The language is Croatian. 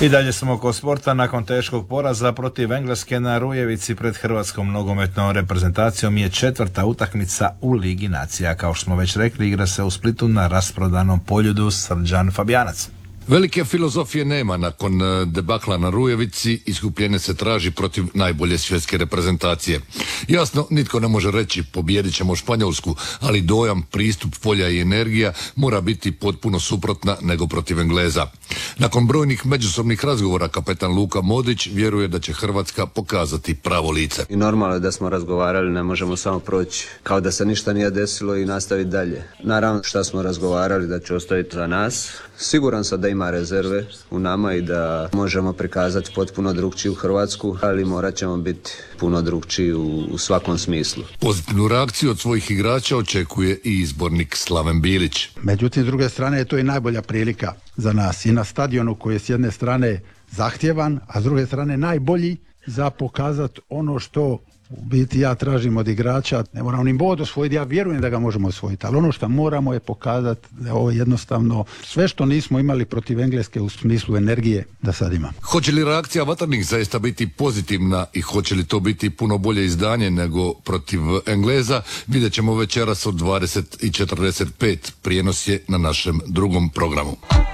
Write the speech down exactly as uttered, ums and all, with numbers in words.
I dalje smo oko sporta. Nakon teškog poraza protiv Engleske na Rujevici pred hrvatskom nogometnom reprezentacijom je četvrta utakmica u Ligi nacija. Kao što smo već rekli, igra se u Splitu na rasprodanom Poljudu. Srđan Fabijanac. Velike filozofije nema nakon debakla na Rujevici, iskupljenje se traži protiv najbolje svjetske reprezentacije. Jasno, nitko ne može reći pobijedit ćemo Španjolsku, ali dojam, pristup, volja i energija mora biti potpuno suprotna nego protiv Engleza. Nakon brojnih međusobnih razgovora kapetan Luka Modrić vjeruje da će Hrvatska pokazati pravo lice. I normalno je da smo razgovarali, ne možemo samo proći kao da se ništa nije desilo i nastaviti dalje. Naravno šta smo razgovarali da će ostaviti za nas. Siguran sam da ima rezerve u nama i da možemo prikazati potpuno drugčiju Hrvatsku, ali morat ćemo biti puno drugčiji u, u svakom smislu. Pozitivnu reakciju od svojih igrača očekuje i izbornik Slaven Bilić. Međutim, s druge strane je to i najbolja prilika za nas i na stadionu koji je s jedne strane zahtjevan, a s druge strane najbolji za pokazati ono što u biti ja tražim od igrača. Ne moramo ni bod osvojiti, ja vjerujem da ga možemo osvojiti, ali ono što moramo je pokazati da je ovo jednostavno sve što nismo imali protiv Engleske u smislu energije da sad imamo. Hoće li reakcija vatrnih zaista biti pozitivna i hoće li to biti puno bolje izdanje nego protiv Engleza, vidjet ćemo večeras od dvadeset i četrdeset pet. Prijenos je na našem drugom programu.